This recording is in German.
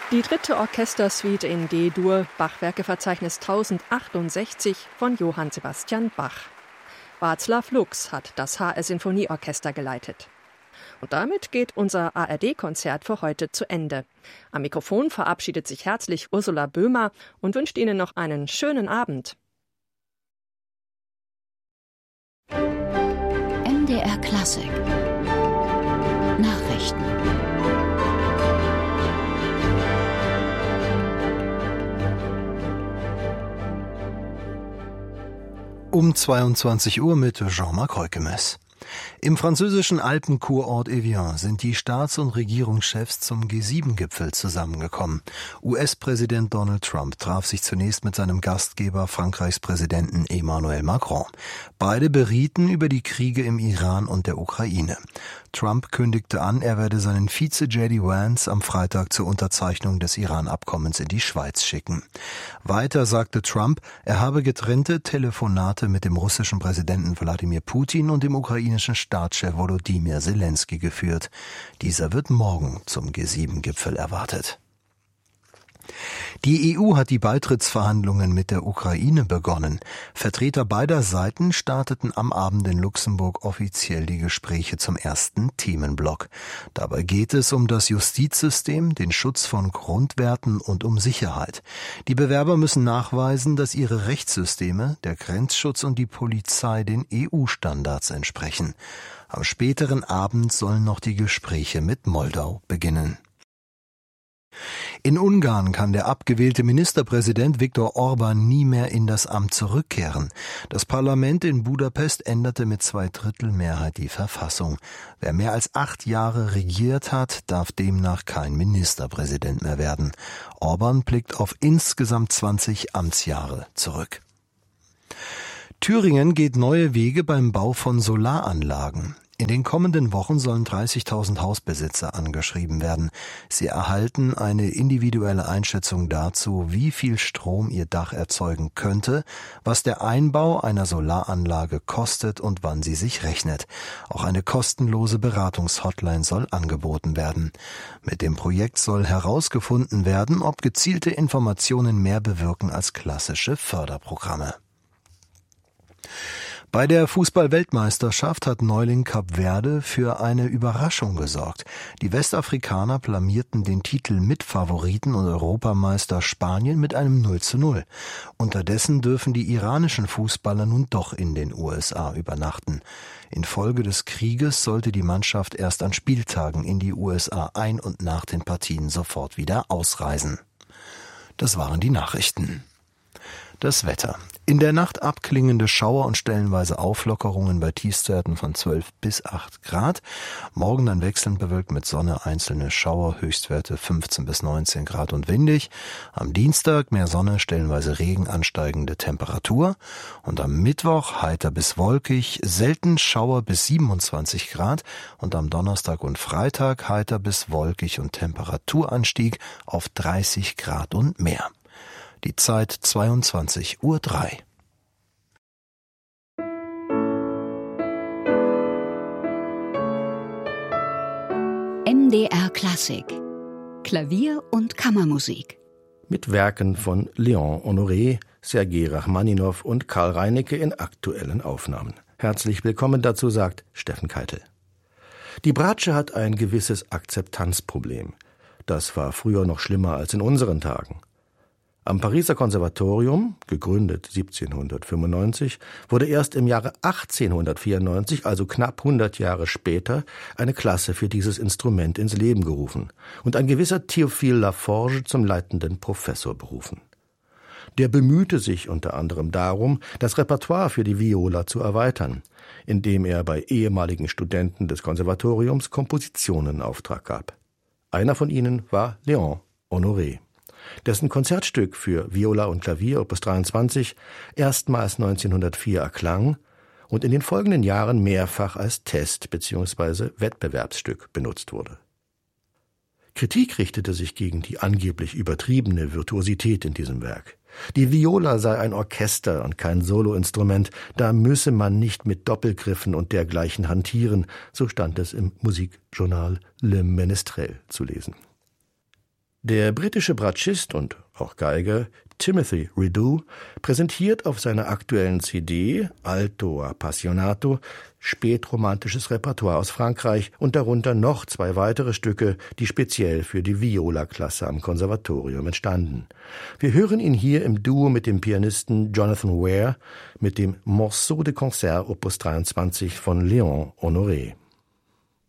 Die dritte Orchestersuite in D-Dur, Bachwerkeverzeichnis 1068 von Johann Sebastian Bach. Václav Lux hat das HR Sinfonieorchester geleitet. Und damit geht unser ARD-Konzert für heute zu Ende. Am Mikrofon verabschiedet sich herzlich Ursula Böhmer und wünscht Ihnen noch einen schönen Abend. MDR Klassik Nachrichten. Um 22 Uhr mit Jean-Marc Heukemes. Im französischen Alpenkurort Evian sind die Staats- und Regierungschefs zum G7-Gipfel zusammengekommen. US-Präsident Donald Trump traf sich zunächst mit seinem Gastgeber Frankreichs Präsidenten Emmanuel Macron. Beide berieten über die Kriege im Iran und der Ukraine. Trump kündigte an, er werde seinen Vize J.D. Vance am Freitag zur Unterzeichnung des Iran-Abkommens in die Schweiz schicken. Weiter sagte Trump, er habe getrennte Telefonate mit dem russischen Präsidenten Wladimir Putin und dem ukrainischen Staatschef Volodymyr Zelensky geführt. Dieser wird morgen zum G7-Gipfel erwartet. Die EU hat die Beitrittsverhandlungen mit der Ukraine begonnen. Vertreter beider Seiten starteten am Abend in Luxemburg offiziell die Gespräche zum ersten Themenblock. Dabei geht es um das Justizsystem, den Schutz von Grundwerten und um Sicherheit. Die Bewerber müssen nachweisen, dass ihre Rechtssysteme, der Grenzschutz und die Polizei den EU-Standards entsprechen. Am späteren Abend sollen noch die Gespräche mit Moldau beginnen. In Ungarn kann der abgewählte Ministerpräsident Viktor Orbán nie mehr in das Amt zurückkehren. Das Parlament in Budapest änderte mit 2/3 Mehrheit die Verfassung. Wer mehr als 8 Jahre regiert hat, darf demnach kein Ministerpräsident mehr werden. Orbán blickt auf insgesamt 20 Amtsjahre zurück. Thüringen geht neue Wege beim Bau von Solaranlagen. In den kommenden Wochen sollen 30.000 Hausbesitzer angeschrieben werden. Sie erhalten eine individuelle Einschätzung dazu, wie viel Strom ihr Dach erzeugen könnte, was der Einbau einer Solaranlage kostet und wann sie sich rechnet. Auch eine kostenlose Beratungshotline soll angeboten werden. Mit dem Projekt soll herausgefunden werden, ob gezielte Informationen mehr bewirken als klassische Förderprogramme. Bei der Fußball-Weltmeisterschaft hat Neuling Kap Verde für eine Überraschung gesorgt. Die Westafrikaner blamierten den Titel Mitfavoriten und Europameister Spanien mit einem 0:0. Unterdessen dürfen die iranischen Fußballer nun doch in den USA übernachten. Infolge des Krieges sollte die Mannschaft erst an Spieltagen in die USA ein- und nach den Partien sofort wieder ausreisen. Das waren die Nachrichten. Das Wetter. In der Nacht abklingende Schauer und stellenweise Auflockerungen bei Tiefstwerten von 12 bis 8 Grad. Morgen dann wechselnd bewölkt mit Sonne, einzelne Schauer, Höchstwerte 15 bis 19 Grad und windig. Am Dienstag mehr Sonne, stellenweise Regen, ansteigende Temperatur. Und am Mittwoch heiter bis wolkig, selten Schauer bis 27 Grad. Und am Donnerstag und Freitag heiter bis wolkig und Temperaturanstieg auf 30 Grad und mehr. Die Zeit 22:03 Uhr. MDR Klassik Klavier- und Kammermusik. Mit Werken von Léon Honoré, Sergei Rachmaninow und Karl Reinecke in aktuellen Aufnahmen. Herzlich willkommen dazu, sagt Steffen Keitel. Die Bratsche hat ein gewisses Akzeptanzproblem. Das war früher noch schlimmer als in unseren Tagen. Am Pariser Konservatorium, gegründet 1795, wurde erst im Jahre 1894, also knapp 100 Jahre später, eine Klasse für dieses Instrument ins Leben gerufen und ein gewisser Théophile Laforge zum leitenden Professor berufen. Der bemühte sich unter anderem darum, das Repertoire für die Viola zu erweitern, indem er bei ehemaligen Studenten des Konservatoriums Kompositionen in Auftrag gab. Einer von ihnen war Léon Honoré, dessen Konzertstück für Viola und Klavier Opus 23 erstmals 1904 erklang und in den folgenden Jahren mehrfach als Test- bzw. Wettbewerbsstück benutzt wurde. Kritik richtete sich gegen die angeblich übertriebene Virtuosität in diesem Werk. Die Viola sei ein Orchester und kein Soloinstrument, da müsse man nicht mit Doppelgriffen und dergleichen hantieren, so stand es im Musikjournal Le Ménestrel zu lesen. Der britische Bratschist und auch Geiger Timothy Rideau präsentiert auf seiner aktuellen CD Alto Appassionato spätromantisches Repertoire aus Frankreich und darunter noch 2 weitere Stücke, die speziell für die Viola-Klasse am Konservatorium entstanden. Wir hören ihn hier im Duo mit dem Pianisten Jonathan Ware mit dem Morceau de Concert Opus 23 von Léon Honoré.